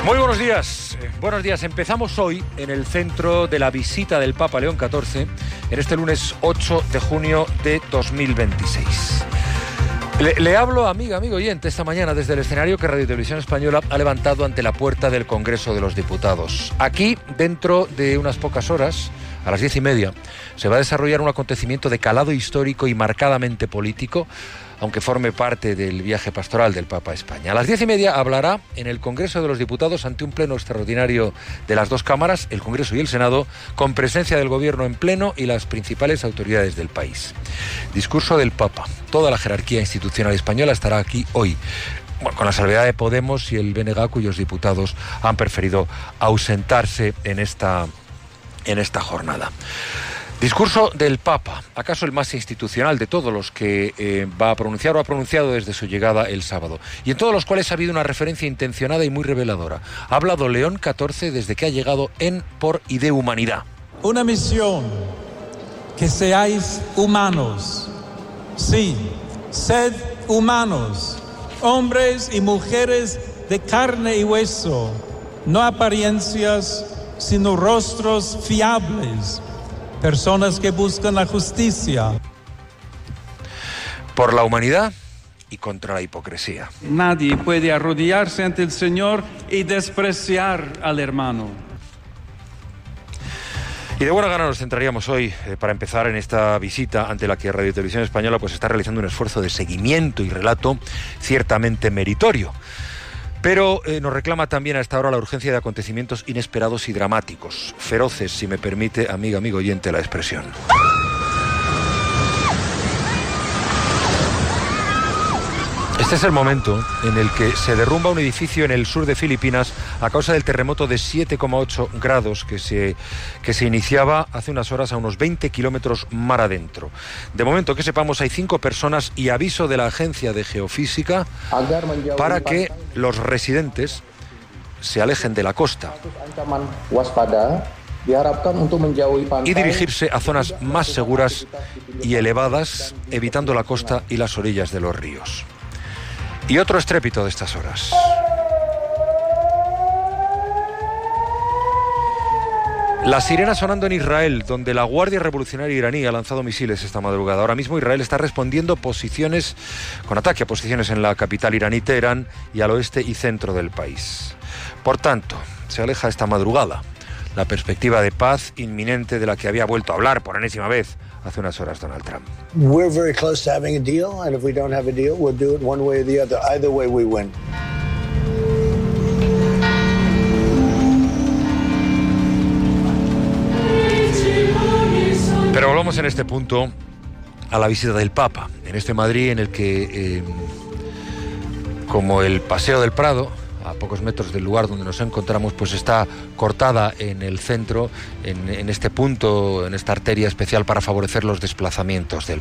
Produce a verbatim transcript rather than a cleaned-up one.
Muy buenos días, eh, buenos días. Empezamos hoy en el centro de la visita del Papa León catorce, en este lunes ocho de junio de dos mil veintiséis. Le, le hablo, amiga, amigo oyente, esta mañana desde el escenario que Radio Televisión Española ha levantado ante la puerta del Congreso de los Diputados. Aquí, dentro de unas pocas horas, a las diez y media, se va a desarrollar un acontecimiento de calado histórico y marcadamente político, aunque forme parte del viaje pastoral del Papa a España. A las diez y media hablará en el Congreso de los Diputados ante un pleno extraordinario de las dos cámaras, el Congreso y el Senado, con presencia del Gobierno en pleno y las principales autoridades del país. Discurso del Papa. Toda la jerarquía institucional española estará aquí hoy, bueno, con la salvedad de Podemos y el B N G, cuyos diputados han preferido ausentarse en esta, en esta jornada. Discurso del Papa, acaso el más institucional de todos los que eh, va a pronunciar o ha pronunciado desde su llegada el sábado, y en todos los cuales ha habido una referencia intencionada y muy reveladora. Ha hablado León catorce desde que ha llegado en, por y de humanidad. Una misión, que seáis humanos. Sí, sed humanos, hombres y mujeres de carne y hueso, no apariencias, sino rostros fiables. Personas que buscan la justicia. Por la humanidad y contra la hipocresía. Nadie puede arrodillarse ante el Señor y despreciar al hermano. Y de buena gana nos centraríamos hoy, eh, para empezar, en esta visita ante la que Radio Televisión Española pues está realizando un esfuerzo de seguimiento y relato ciertamente meritorio. Pero eh, nos reclama también a esta hora la urgencia de acontecimientos inesperados y dramáticos, feroces, si me permite, amiga, amigo oyente, la expresión. Este es el momento en el que se derrumba un edificio en el sur de Filipinas a causa del terremoto de siete coma ocho grados que se, que se iniciaba hace unas horas a unos veinte kilómetros mar adentro. De momento que sepamos hay cinco personas y aviso de la Agencia de Geofísica para que los residentes se alejen de la costa y dirigirse a zonas más seguras y elevadas, evitando la costa y las orillas de los ríos. Y otro estrépito de estas horas. La sirena sonando en Israel, donde la Guardia Revolucionaria iraní ha lanzado misiles esta madrugada. Ahora mismo Israel está respondiendo posiciones, con ataque a posiciones en la capital iraní, Teherán, y al oeste y centro del país. Por tanto, se aleja esta madrugada la perspectiva de paz inminente de la que había vuelto a hablar por enésima vez hace unas horas Donald Trump. We're very close to having a deal, and if we don't have a deal, we'll do it one way or the other. Either way, we win. Pero volvamos en este punto a la visita del Papa, en este Madrid en el que, eh, como el Paseo del Prado, a pocos metros del lugar donde nos encontramos, pues está cortada en el centro, en, en este punto, en esta arteria especial para favorecer los desplazamientos del